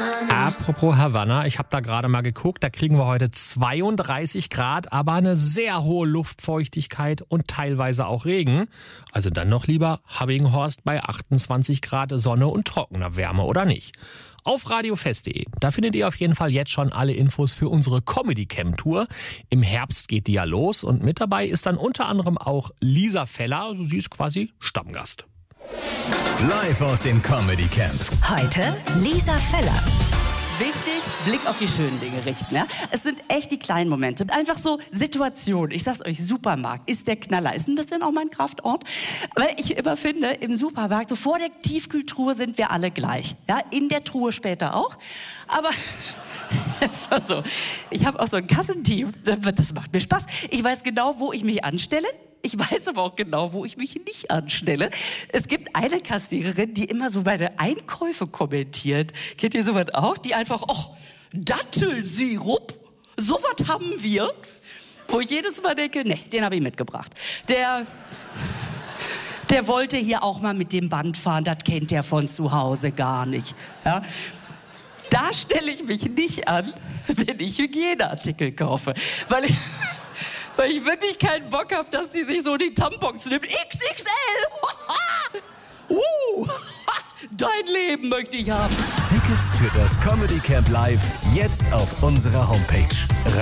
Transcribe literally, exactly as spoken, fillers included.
Apropos Havanna, ich habe da gerade mal geguckt, da kriegen wir heute zweiunddreißig Grad, aber eine sehr hohe Luftfeuchtigkeit und teilweise auch Regen. Also dann noch lieber Habbinghorst bei achtundzwanzig Grad, Sonne und trockener Wärme, oder nicht? Auf radiofest punkt de, da findet ihr auf jeden Fall jetzt schon alle Infos für unsere Comedy-Camp-Tour. Im Herbst geht die ja los und mit dabei ist dann unter anderem auch Lisa Feller, also sie ist quasi Stammgast. Live aus dem Comedy Camp. Heute Lisa Feller. Wichtig, Blick auf die schönen Dinge richten. Ja? Es sind echt die kleinen Momente. Einfach so Situationen. Ich sag's euch, Supermarkt ist der Knaller. Ist ein bisschen auch mein Kraftort. Weil ich immer finde, im Supermarkt, so vor der Tiefkühltruhe sind wir alle gleich. Ja? In der Truhe später auch. Aber es war so. Ich habe auch so ein Kassenteam. Das macht mir Spaß. Ich weiß genau, wo ich mich anstelle. Ich weiß aber auch genau, wo ich mich nicht anstelle. Es gibt eine Kassiererin, die immer so meine Einkäufe kommentiert. Kennt ihr sowas auch? Die einfach, oh, Dattelsirup? Sowas haben wir? Wo ich jedes Mal denke, nee, den habe ich mitgebracht. Der, der wollte hier auch mal mit dem Band fahren, das kennt der von zu Hause gar nicht. Ja? Da stelle ich mich nicht an, wenn ich Hygieneartikel kaufe. Weil ich... Weil ich wirklich keinen Bock habe, dass sie sich so die Tampons nimmt. X X L! uh, dein Leben möchte ich haben. Tickets für das Comedy Camp Live jetzt auf unserer Homepage.